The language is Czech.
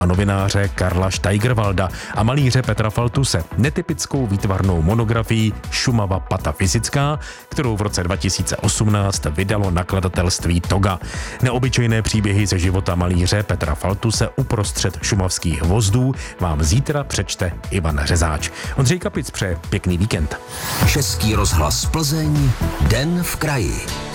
a novináře Karla Steigerwalda a malíře Petra Faltuse netypickou výtvarnou monografii Šumava patafyzická, kterou v roce 2018 vydalo nakladatelství Toga. Neobyčejné příběhy ze života malíře Petra Faltuse uprostřed šumavských hvozdů vám zítra přečte Ivan Řezáč. Ondřej Kapic přeje pěkný víkend. Český rozhlas Plzeň, Den v kraji.